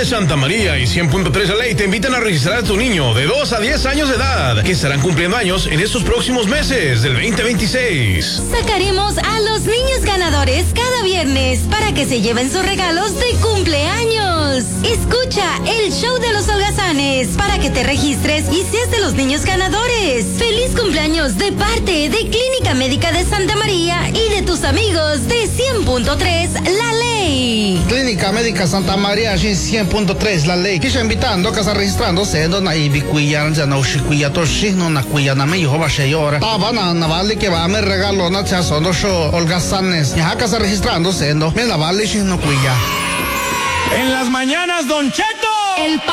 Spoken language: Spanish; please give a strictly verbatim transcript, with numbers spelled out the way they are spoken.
de Santa María y cien punto tres La Ley te invitan a registrar a tu niño de dos a diez años de edad, que estarán cumpliendo años en estos próximos meses del veinte veintiséis. Sacaremos a los niños ganadores cada viernes para que se lleven sus regalos de cumpleaños. Escucha el show de los holgazanes para que te registres y seas de los niños ganadores. ¡Feliz cumpleaños de parte de Clínica Médica de Santa María y de tus amigos de cien punto tres La Ley! Clínica Médica Santa María cien punto tres La Ley. Kisha invitando a casa registrándose na ibi kuya na na ushikuya toshi no na kuya na me yoba sheyora. Taba na na vale que va me regalo na chaso no show holgazanes. Ya casa registrándose no me la vale shi no kuya. En las mañanas Don Cheto. El